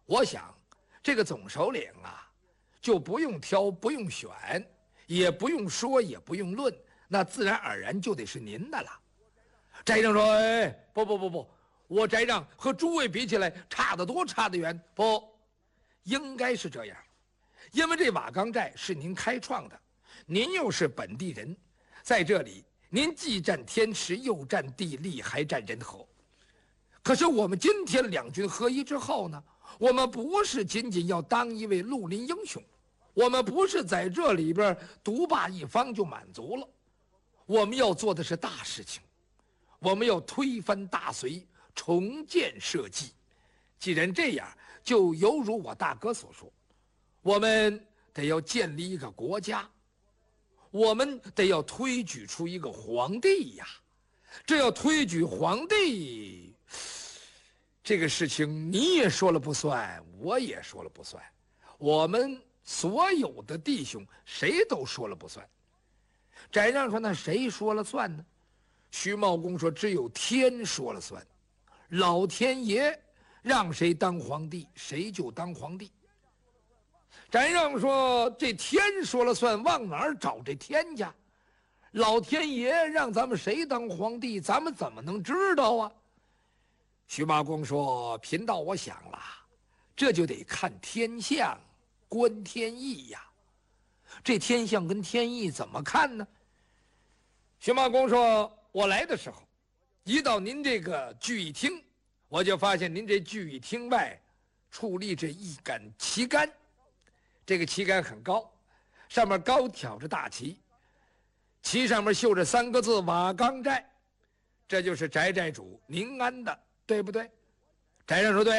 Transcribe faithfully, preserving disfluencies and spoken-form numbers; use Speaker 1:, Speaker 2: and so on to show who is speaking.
Speaker 1: 我想，这个总首领啊，就不用挑，不用选，也不用说，也不用论，那自然而然就得是您的了。翟让说：“哎，不不不不，我翟让和诸位比起来，差得多，差得远。不，应该是这样，因为这瓦岗寨是您开创的，您又是本地人，在这里，您既占天时，又占地利，还占人和。可是我们今天两军合一之后呢，我们不是仅仅要当一位绿林英雄，我们不是在这里边独霸一方就满足了，我们要做的是大事情，我们要推翻大隋，重建社稷。既然这样，就犹如我大哥所说，我们得要建立一个国家，我们得要推举出一个皇帝呀。这要推举皇帝，这个事情你也说了不算，我也说了不算，我们所有的弟兄谁都说了不算。翟让说：“那谁说了算呢？”徐茂公说：“只有天说了算，老天爷让谁当皇帝，谁就当皇帝。”翟让说：“这天说了算，往哪儿找这天去？老天爷让咱们谁当皇帝，咱们怎么能知道啊？”徐茂公说：“贫道我想了，这就得看天象，观天意呀。这天象跟天意怎么看呢？”徐茂公说：“我来的时候，一到您这个聚义厅，我就发现您这聚义厅外矗立着一杆旗杆，这个旗杆很高，上面高挑着大旗，旗上面绣着三个字‘瓦岗寨’，这就是翟寨主宁安的，对不对？”翟让说：“对。”